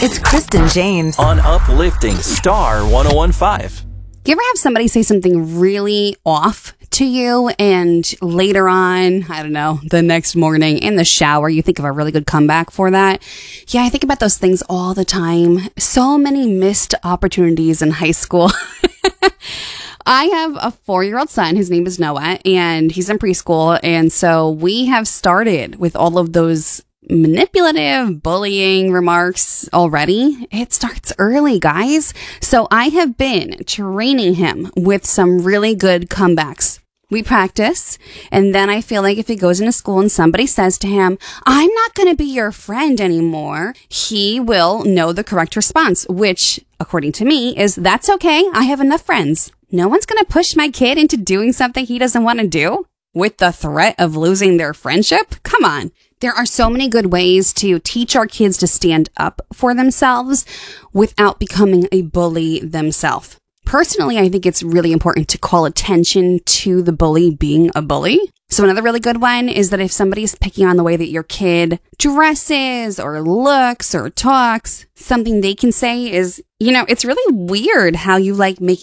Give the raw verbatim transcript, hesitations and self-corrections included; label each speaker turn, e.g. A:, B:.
A: It's Kristen James
B: on Uplifting Star one oh one point five.
C: You ever have somebody say something really off to you and later on, I don't know, the next morning in the shower, you think of a really good comeback for that? Yeah, I think about those things all the time. So many missed opportunities in high school. I have a four-year-old son. His name is Noah, and he's in preschool. And so we have started with all of those manipulative bullying remarks already. It starts early, guys. So I have been training him with some really good comebacks. We practice, and then I feel like if he goes into school and somebody says to him, I'm not going to be your friend anymore, he will know the correct response, which, according to me, is that's okay. I have enough friends. No one's going to push my kid into doing something he doesn't want to do with the threat of losing their friendship. Come on. There are so many good ways to teach our kids to stand up for themselves without becoming a bully themselves. Personally, I think it's really important to call attention to the bully being a bully. So another really good one is that if somebody's picking on the way that your kid dresses or looks or talks, something they can say is, you know, it's really weird how you like making